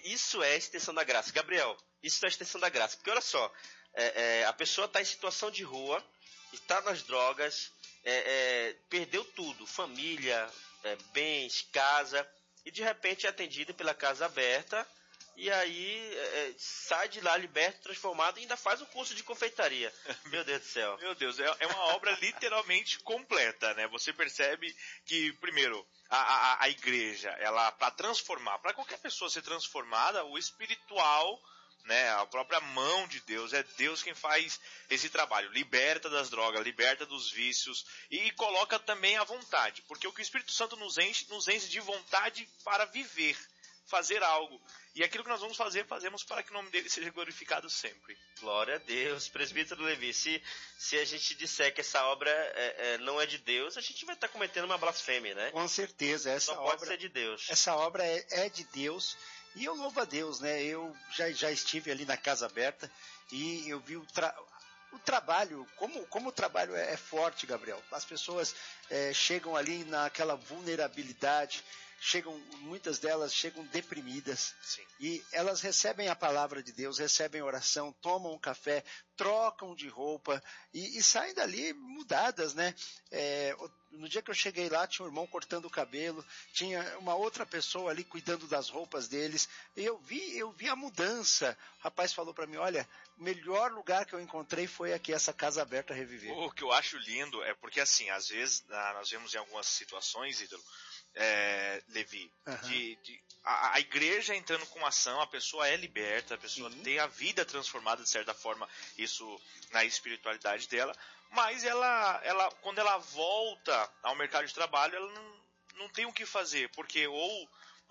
isso é a extensão da graça. Gabriel, isso é a extensão da graça. Porque olha só, a pessoa está em situação de rua, está nas drogas, perdeu tudo, família, bens, casa, e de repente é atendida pela Casa Aberta, e aí sai de lá liberto, transformado, e ainda faz um curso de confeitaria. Meu Deus do céu. Meu Deus, é uma obra literalmente completa, né? Você percebe que, primeiro, a igreja, ela, para transformar, para qualquer pessoa ser transformada, o espiritual, né, a própria mão de Deus, é Deus quem faz esse trabalho, liberta das drogas, liberta dos vícios e coloca também a vontade, porque o que o Espírito Santo nos enche de vontade para viver, fazer algo. E aquilo que nós vamos fazer, fazemos para que o nome dele seja glorificado sempre. Glória a Deus. Presbítero Levi, se a gente disser que essa obra não é de Deus, a gente vai estar cometendo uma blasfêmia, né? Com certeza. Essa Só obra pode ser de Deus. Essa obra é de Deus. E eu louvo a Deus, né? Eu já estive ali na Casa Aberta e eu vi o trabalho, como o trabalho é forte, Gabriel. As pessoas chegam ali naquela vulnerabilidade, muitas delas chegam deprimidas. Sim. E elas recebem a palavra de Deus, recebem oração, tomam um café, trocam de roupa e saem dali mudadas, né? No dia que eu cheguei lá, tinha um irmão cortando o cabelo, tinha uma outra pessoa ali cuidando das roupas deles, e eu vi a mudança. O rapaz falou para mim, olha, o melhor lugar que eu encontrei foi aqui, essa Casa Aberta Reviver. O que eu acho lindo é porque, assim, às vezes, nós vemos em algumas situações, Ídolo, Levi, a igreja entrando com ação, a pessoa é liberta, a pessoa tem a vida transformada de certa forma, isso na espiritualidade dela, mas ela quando ela volta ao mercado de trabalho, ela não tem o que fazer, porque ou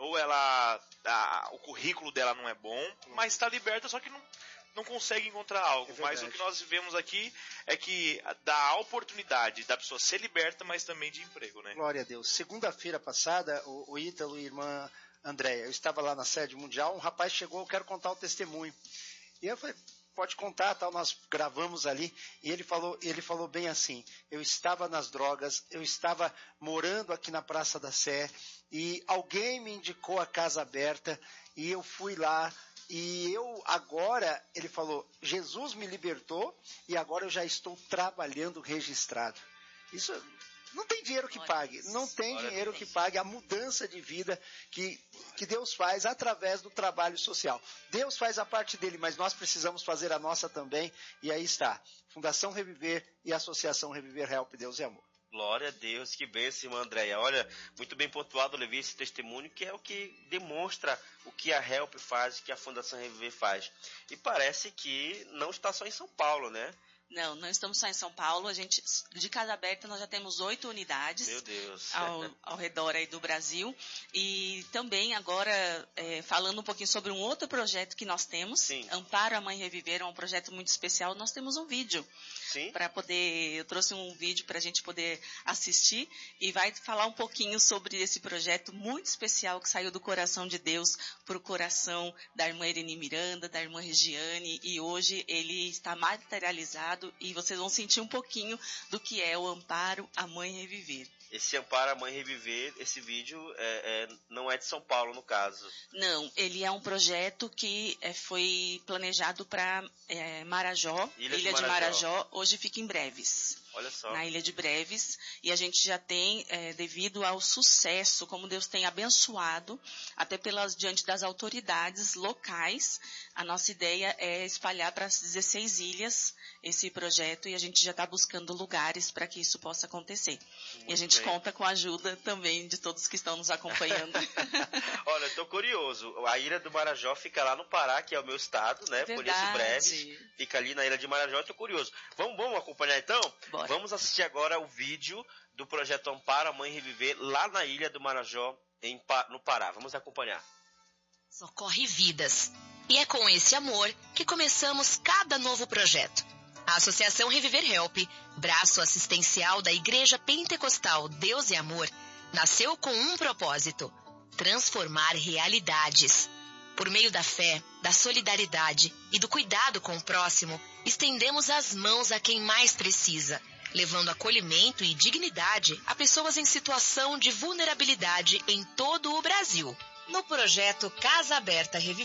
o currículo dela não é bom, mas está liberta, só que não consegue encontrar algo. Mas o que nós vemos aqui é que dá a oportunidade da pessoa ser liberta, mas também de emprego, né? Glória a Deus. Segunda-feira passada, o Ítalo e a irmã Andréia, eu estava lá na sede mundial, um rapaz chegou, eu quero contar o testemunho. E eu falei, pode contar, tal, nós gravamos ali, e ele falou bem assim, eu estava nas drogas, eu estava morando aqui na Praça da Sé, e alguém me indicou a Casa Aberta, e eu fui lá, e ele falou, Jesus me libertou e agora eu já estou trabalhando registrado. Isso não tem dinheiro que pague, não tem dinheiro que pague a mudança de vida que Deus faz através do trabalho social. Deus faz a parte dele, mas nós precisamos fazer a nossa também, e aí está, Fundação Reviver e Associação Reviver Help Deus e Amor. Glória a Deus, que bênção, irmã Andréia. Olha, muito bem pontuado, Levi, esse testemunho, que é o que demonstra o que a Help faz, o que a Fundação Reviver faz. E parece que não está só em São Paulo, né? Não estamos só em São Paulo. A gente, de Casa Aberta, nós já temos 8 unidades. Meu Deus. Ao redor aí do Brasil. E também agora, falando um pouquinho sobre um outro projeto que nós temos. Sim. Amparo a Mãe Reviver, é um projeto muito especial. Nós temos um vídeo. Sim. Eu trouxe um vídeo para a gente poder assistir e vai falar um pouquinho sobre esse projeto muito especial que saiu do coração de Deus para o coração da irmã Irene Miranda, da irmã Regiane, e hoje ele está materializado e vocês vão sentir um pouquinho do que é o Amparo a Mãe Reviver. Esse Amparo a Mãe Reviver, esse vídeo não é de São Paulo, no caso. Não, ele é um projeto que foi planejado para Marajó, Ilha de Marajó, hoje fica em Breves. Olha só. Na Ilha de Breves, e a gente já tem, devido ao sucesso, como Deus tem abençoado, até diante das autoridades locais, a nossa ideia é espalhar para as 16 ilhas esse projeto, e a gente já está buscando lugares para que isso possa acontecer. Muito e a gente conta com a ajuda também de todos que estão nos acompanhando. Olha, eu estou curioso. A Ilha do Marajó fica lá no Pará, que é o meu estado, né? Verdade. Conheço Breves, fica ali na Ilha de Marajó, eu estou curioso. Vamos acompanhar então? Bora. Vamos assistir agora o vídeo do projeto Amparo a Mãe Reviver lá na Ilha do Marajó, no Pará. Vamos acompanhar. Socorre vidas. E é com esse amor que começamos cada novo projeto. A Associação Reviver Help, braço assistencial da Igreja Pentecostal Deus e Amor, nasceu com um propósito: transformar realidades. Por meio da fé, da solidariedade e do cuidado com o próximo, estendemos as mãos a quem mais precisa, levando acolhimento e dignidade a pessoas em situação de vulnerabilidade em todo o Brasil. No projeto Casa Aberta Reviver,